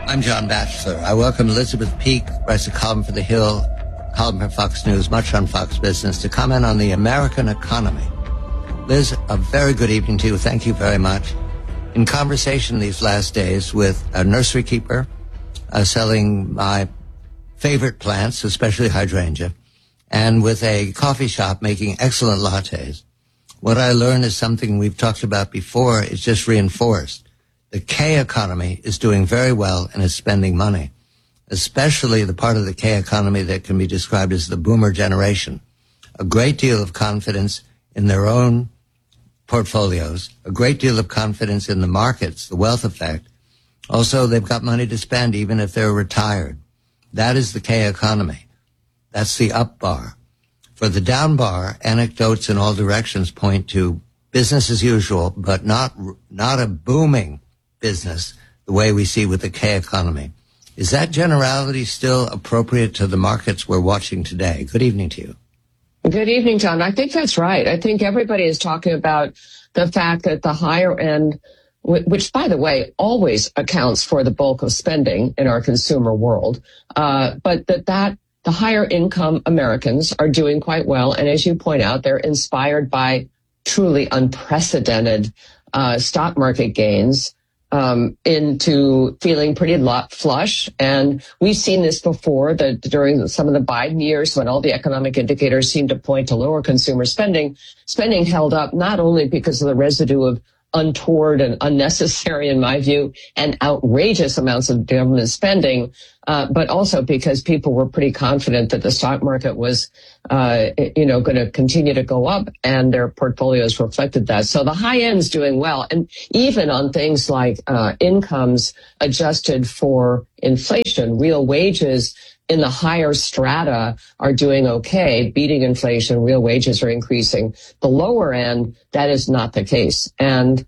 I'm John Batchelor. I welcome Elizabeth Peak, writes a column for The Hill, column for Fox News, much on Fox Business, to comment on the American economy. Liz, a very good evening to you. Thank you very much. In conversation these last days with a nursery keeper selling my favorite plants, especially hydrangea, and with a coffee shop making excellent lattes, what I learned is something we've talked about before. It's just reinforced. The K economy is doing very well and is spending money, especially the part of the K economy that can be described as the boomer generation. A great deal of confidence in their own portfolios, a great deal of confidence in the markets, the wealth effect. Also, they've got money to spend even if they're retired. That is the K economy. That's the up bar. For the down bar, anecdotes in all directions point to business as usual, but not a booming business the way we see with the K economy. Is that generality still appropriate to the markets we're watching today? Good evening to you. Good evening, John. I think that's right. I think everybody is talking about the fact that the higher end, which, by the way, always accounts for the bulk of spending in our consumer world, but that the higher income Americans are doing quite well. And as you point out, they're inspired by truly unprecedented stock market gains into feeling pretty flush. And we've seen this before, that during some of the Biden years when all the economic indicators seemed to point to lower consumer spending held up not only because of the residue of untoward and unnecessary, in my view, and outrageous amounts of government spending, but also because people were pretty confident that the stock market was, going to continue to go up, and their portfolios reflected that. So the high end's doing well, and even on things like incomes adjusted for inflation, real wages in the higher strata are doing okay, beating inflation. Real wages are increasing. The lower end, that is not the case. And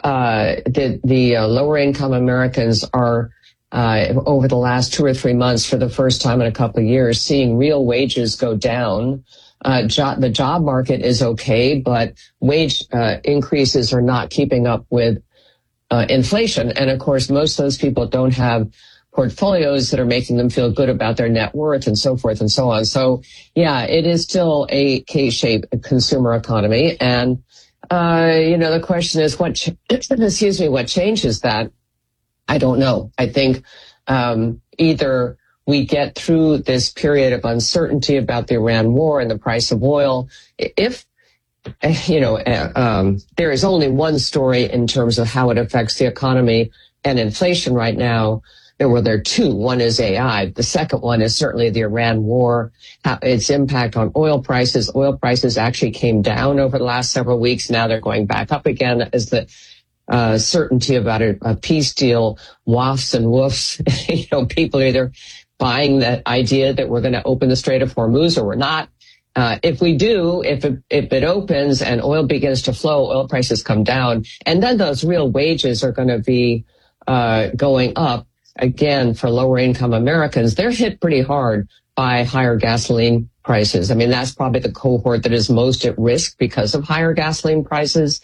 the lower income Americans are, over the last 2 or 3 months, for the first time in a couple of years, seeing real wages go down. The job market is okay, but wage increases are not keeping up with inflation. And of course, most of those people don't have portfolios that are making them feel good about their net worth and so forth and so on. So, yeah, it is still a K-shaped consumer economy. And, the question is, what changes that? I don't know. I think either we get through this period of uncertainty about the Iran war and the price of oil. If there is only one story in terms of how it affects the economy and inflation right now. There are two. One is AI. The second one is certainly the Iran war, its impact on oil prices. Oil prices actually came down over the last several weeks. Now they're going back up again as the certainty about a peace deal wafts and woofs. People are either buying that idea that we're going to open the Strait of Hormuz or we're not. If we do, if it opens and oil begins to flow, oil prices come down, and then those real wages are going to be going up. Again, for lower income Americans, they're hit pretty hard by higher gasoline prices. I mean, that's probably the cohort that is most at risk because of higher gasoline prices.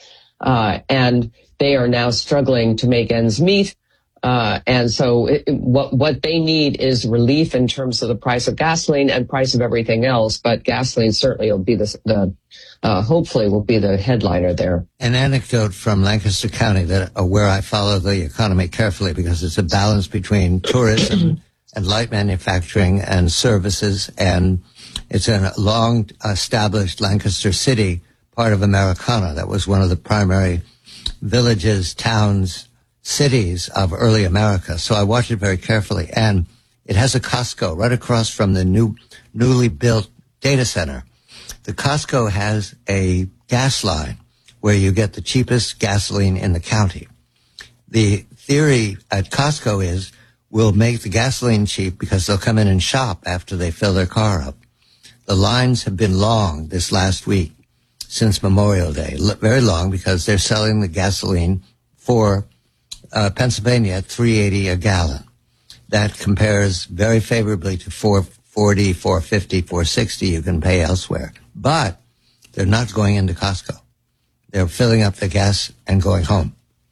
And they are now struggling to make ends meet. And so what they need is relief in terms of the price of gasoline and price of everything else. But gasoline certainly will be hopefully will be the headliner there. An anecdote from Lancaster County where I follow the economy carefully because it's a balance between tourism and light manufacturing and services. And it's a long established Lancaster City, part of Americana. That was one of the primary villages, towns, cities of early America. So I watched it very carefully. And it has a Costco right across from the newly built data center. The Costco has a gas line where you get the cheapest gasoline in the county. The theory at Costco is we'll make the gasoline cheap because they'll come in and shop after they fill their car up. The lines have been long this last week since Memorial Day, very long, because they're selling the gasoline for Pennsylvania at $3.80 a gallon. That compares very favorably to $4.40, $4.50, $4.60 you can pay elsewhere. But they're not going into Costco. They're filling up the gas and going home.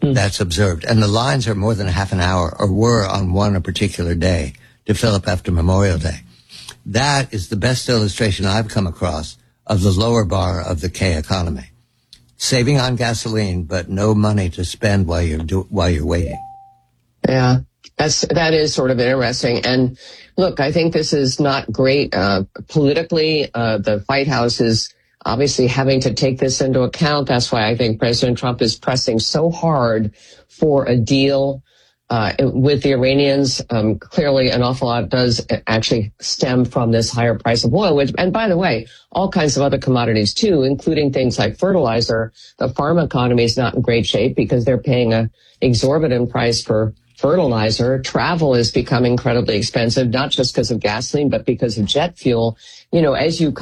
that's observed. And the lines are more than half an hour, or were on one particular day to fill up after Memorial Day. That is the best illustration I've come across of the lower bar of the K economy. Saving on gasoline, but no money to spend while you're waiting. Yeah, that is sort of interesting. And look, I think this is not great politically. The White House is obviously having to take this into account. That's why I think President Trump is pressing so hard for a deal with the Iranians. Clearly, an awful lot does actually stem from this higher price of oil, and by the way, all kinds of other commodities too, including things like fertilizer. The farm economy is not in great shape because they're paying an exorbitant price for fertilizer. Travel is becoming incredibly expensive, not just because of gasoline, but because of jet fuel. You know,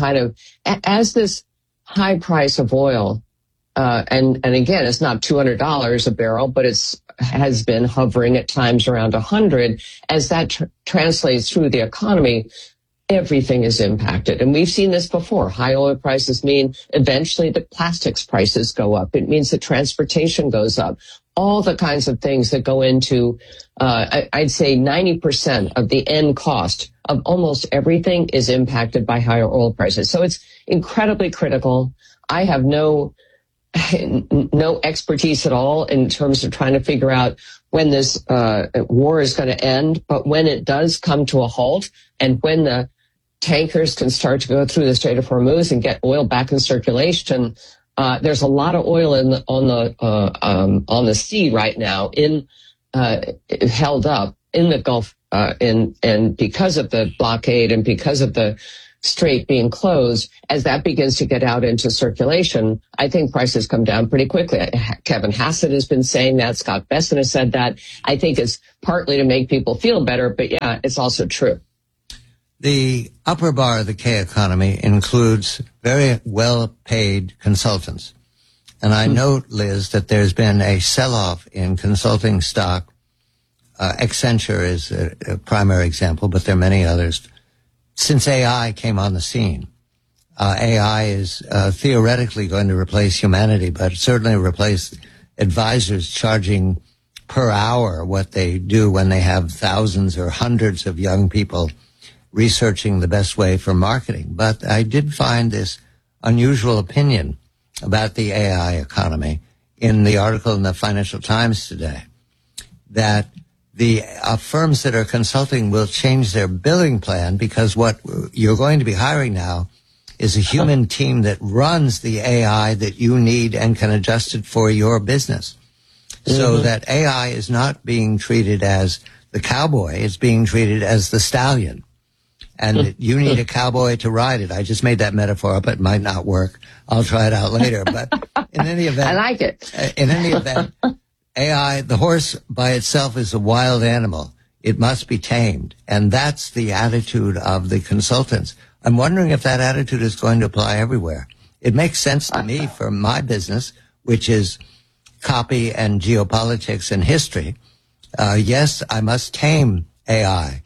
as this high price of oil, and again, it's not $200 a barrel, but has been hovering at times around 100. As that translates through the economy, everything is impacted. And we've seen this before. High oil prices mean eventually the plastics prices go up. It means that transportation goes up. All the kinds of things that go into, I'd say 90% of the end cost of almost everything is impacted by higher oil prices. So it's incredibly critical. I have no expertise at all in terms of trying to figure out when this war is going to end. But when it does come to a halt, and when the tankers can start to go through the Strait of Hormuz and get oil back in circulation, there's a lot of oil on the sea right now, held up in the Gulf, and because of the blockade and because of the strait being closed. As that begins to get out into circulation, I think prices come down pretty quickly. Kevin Hassett has been saying that. Scott Bessent has said that. I think it's partly to make people feel better, but yeah, it's also true. The upper bar of the K economy includes very well-paid consultants. And I note, Liz, that there's been a sell-off in consulting stock. Accenture is a primary example, but there are many others. Since AI came on the scene, AI is theoretically going to replace humanity, but certainly replace advisors charging per hour what they do when they have thousands or hundreds of young people researching the best way for marketing. But I did find this unusual opinion about the AI economy in the article in the Financial Times today, that the firms that are consulting will change their billing plan because what you're going to be hiring now is a human team that runs the AI that you need and can adjust it for your business. So that AI is not being treated as the cowboy, it's being treated as the stallion. And you need a cowboy to ride it. I just made that metaphor up. It might not work. I'll try it out later. But in any event, I like it. In any event, AI, the horse by itself is a wild animal. It must be tamed. And that's the attitude of the consultants. I'm wondering if that attitude is going to apply everywhere. It makes sense to me for my business, which is copy and geopolitics and history. Yes, I must tame AI.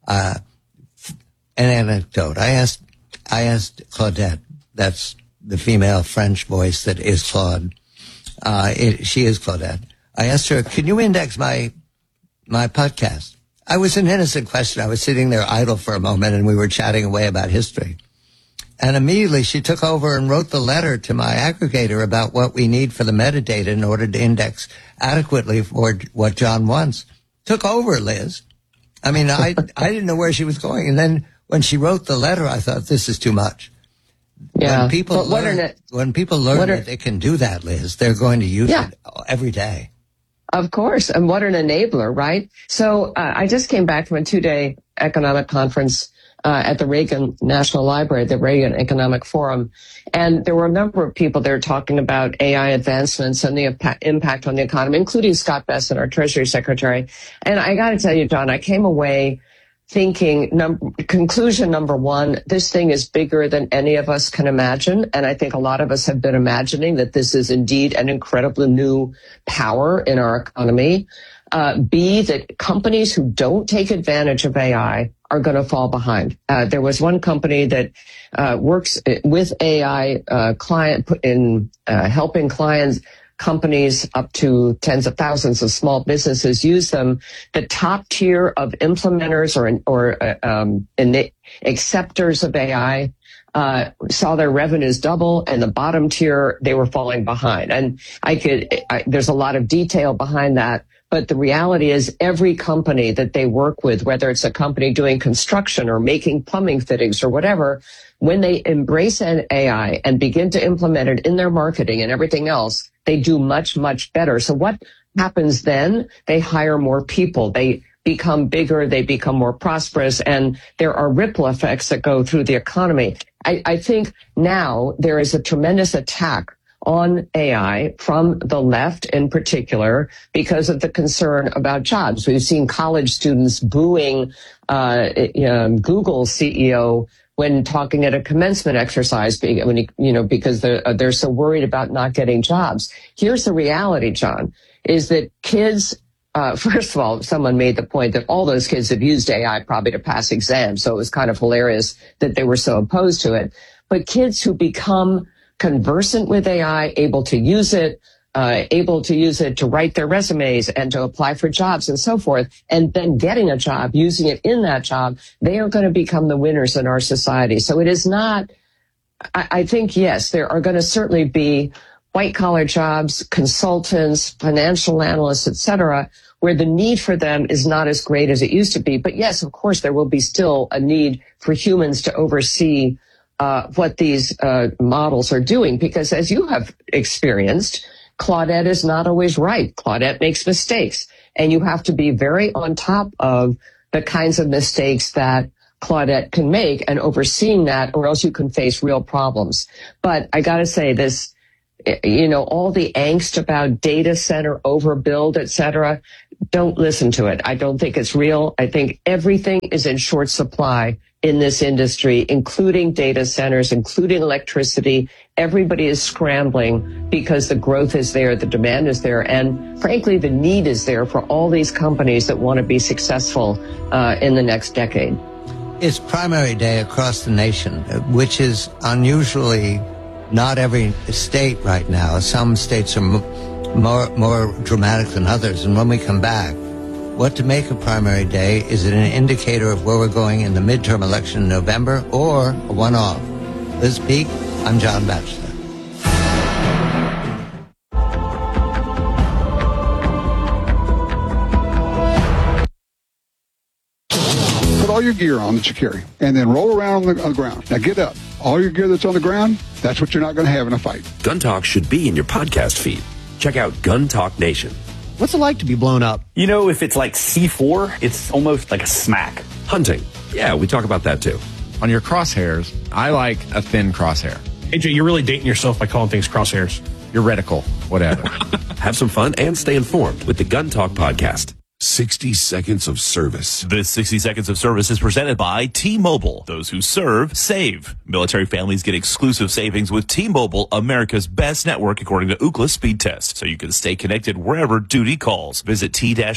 An anecdote. I asked Claudette, that's the female French voice that is Claude. She is Claudette. I asked her, can you index my podcast? I was an innocent question. I was sitting there idle for a moment and we were chatting away about history. And immediately she took over and wrote the letter to my aggregator about what we need for the metadata in order to index adequately for what John wants. Took over, Liz. I mean, I didn't know where she was going. And then when she wrote the letter, I thought, this is too much. Yeah. When people learn that they can do that, Liz, they're going to use it every day. Of course. And what an enabler, right? So I just came back from a 2-day economic conference at the Reagan National Library, the Reagan Economic Forum. And there were a number of people there talking about AI advancements and the impact on the economy, including Scott Bessent, our Treasury Secretary. And I got to tell you, John, I came away thinking, conclusion number one, this thing is bigger than any of us can imagine. And I think a lot of us have been imagining that this is indeed an incredibly new power in our economy. B, that companies who don't take advantage of AI are going to fall behind. There was one company that works with AI helping clients companies up to tens of thousands of small businesses use them. The top tier of implementers or acceptors of AI saw their revenues double, and the bottom tier, they were falling behind. And there's a lot of detail behind that. But the reality is every company that they work with, whether it's a company doing construction or making plumbing fittings or whatever, when they embrace an AI and begin to implement it in their marketing and everything else, they do much, much better. So what happens then? They hire more people. They become bigger. They become more prosperous. And there are ripple effects that go through the economy. I think now there is a tremendous attack on AI from the left in particular because of the concern about jobs. We've seen college students booing Google CEO when talking at a commencement exercise, because they're so worried about not getting jobs. Here's the reality, John, is that kids, first of all, someone made the point that all those kids have used AI probably to pass exams, so it was kind of hilarious that they were so opposed to it. But kids who become conversant with AI, able to use it to write their resumes and to apply for jobs and so forth, and then getting a job, using it in that job, they are going to become the winners in our society. So it is not, I think, yes, there are going to certainly be white-collar jobs, consultants, financial analysts, et cetera, where the need for them is not as great as it used to be. But yes, of course, there will be still a need for humans to oversee what these models are doing, because as you have experienced, Claudette is not always right. Claudette makes mistakes, and you have to be very on top of the kinds of mistakes that Claudette can make and overseeing that, or else you can face real problems. But I got to say this, all the angst about data center overbuild, et cetera, don't listen to it. I don't think it's real. I think everything is in short supply in this industry, including data centers, including electricity. Everybody is scrambling because the growth is there, the demand is there, and frankly, the need is there for all these companies that want to be successful in the next decade. It's primary day across the nation, which is unusually not every state right now. Some states are more dramatic than others. And when we come back, what to make of primary day? Is it an indicator of where we're going in the midterm election in November, or a one-off? Liz Peek, I'm John Batchelor. Put all your gear on that you carry, and then roll around on the ground. Now get up. All your gear that's on the ground, that's what you're not going to have in a fight. Gun Talk should be in your podcast feed. Check out Gun Talk Nation. What's it like to be blown up? If it's like C4, it's almost like a smack. Hunting. Yeah, we talk about that too. On your crosshairs, I like a thin crosshair. AJ, you're really dating yourself by calling things crosshairs. Your reticle, whatever. Have some fun and stay informed with the Gun Talk podcast. 60 Seconds of Service. This 60 Seconds of Service is presented by T-Mobile. Those who serve, save. Military families get exclusive savings with T-Mobile, America's best network according to Ookla speed test. So you can stay connected wherever duty calls. Visit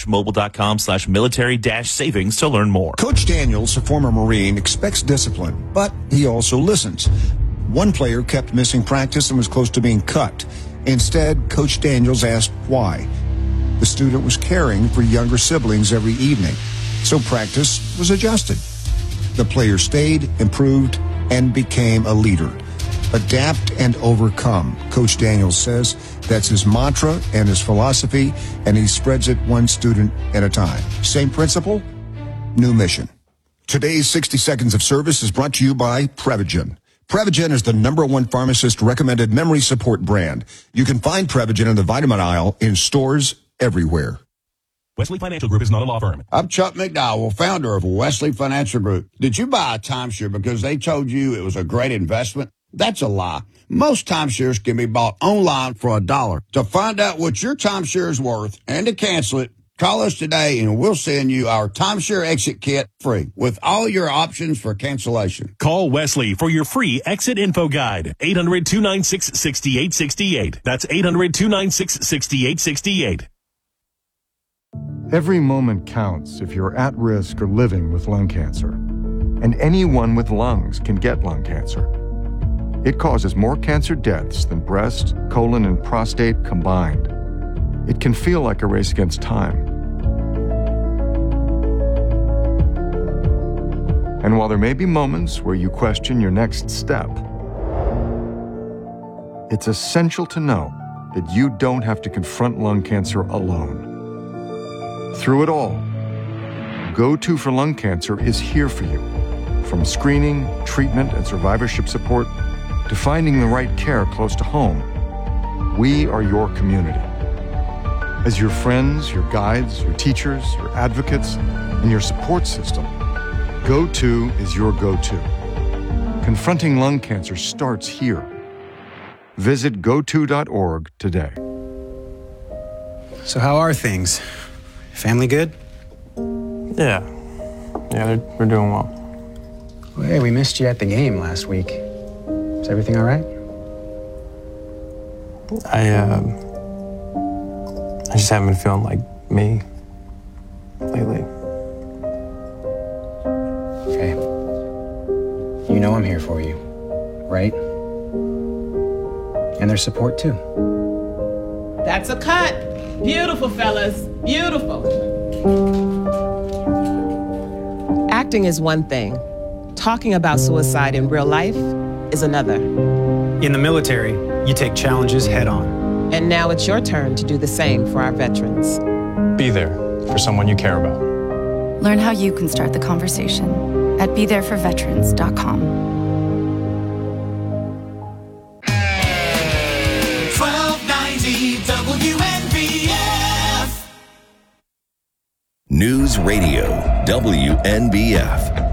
t-mobile.com/military-savings to learn more. Coach Daniels, a former Marine, expects discipline, but he also listens. One player kept missing practice and was close to being cut. Instead, Coach Daniels asked why. The student was caring for younger siblings every evening, so practice was adjusted. The player stayed, improved, and became a leader. Adapt and overcome, Coach Daniels says. That's his mantra and his philosophy, and he spreads it one student at a time. Same principle, new mission. Today's 60 Seconds of Service is brought to you by Prevagen. Prevagen is the #1 pharmacist-recommended memory support brand. You can find Prevagen in the vitamin aisle in stores everywhere. Wesley Financial Group is not a law firm. I'm Chuck McDowell, founder of Wesley Financial Group. Did you buy a timeshare because they told you it was a great investment? That's a lie. Most timeshares can be bought online for $1. To find out what your timeshare is worth and to cancel it, call us today and we'll send you our timeshare exit kit free with all your options for cancellation. Call Wesley for your free exit info guide. 800-296-6868. That's 800-296-6868. Every moment counts if you're at risk or living with lung cancer. And anyone with lungs can get lung cancer. It causes more cancer deaths than breast, colon, and prostate combined. It can feel like a race against time. And while there may be moments where you question your next step, it's essential to know that you don't have to confront lung cancer alone. Through it all, Go-To for Lung Cancer is here for you. From screening, treatment, and survivorship support to finding the right care close to home, we are your community. As your friends, your guides, your teachers, your advocates, and your support system, Go-To is your go-to. Confronting lung cancer starts here. Visit goto.org today. So how are things? Family good? Yeah, we're doing well. Well, hey, we missed you at the game last week. Is everything all right? I just haven't been feeling like me lately. Okay. You know I'm here for you, right? And there's support too. That's a cut. Beautiful, fellas. Beautiful. Acting is one thing. Talking about suicide in real life is another. In the military, you take challenges head on. And now it's your turn to do the same for our veterans. Be there for someone you care about. Learn how you can start the conversation at BeThereForVeterans.com. 1290 WNBF. News Radio WNBF.